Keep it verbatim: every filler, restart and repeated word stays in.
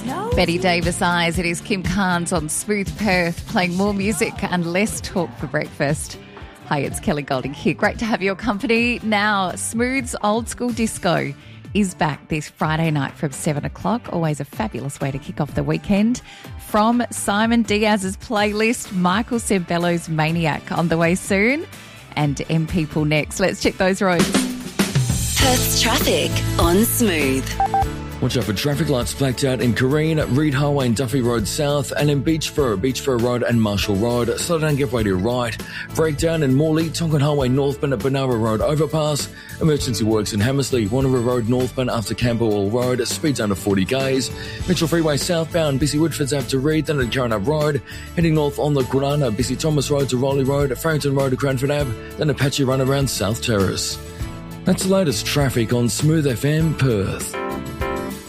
Betty Davis Eyes. It is Kim Carnes on Smooth Perth, playing more music and less talk for breakfast. Hi, it's Kelly Golding here. Great to have your company. Now, Smooth's Old School Disco is back this Friday night from seven o'clock. Always a fabulous way to kick off the weekend. From Simon Diaz's playlist, Michael Sembello's Maniac on the way soon, and M People next. Let's check those roads. Perth's traffic on Smooth. Watch out for traffic lights blacked out in Careen, Reed Highway and Duffy Road South, and in Beachfur, Beachfur Road and Marshall Road. Slow down, give way to your right. Breakdown in Morley, Tonkin Highway northbound at Benara Road overpass. Emergency works in Hammersley, Wanneroo Road northbound after Camberwell Road. Speeds under forty k's. Mitchell Freeway southbound, busy Woodfords out to Reed, then at Carina Road. Heading north on the Kurana, busy Thomas Road to Raleigh Road, Farrington Road to Cranford Ave, then Apache Run around South Terrace. That's the latest traffic on Smooth F M Perth.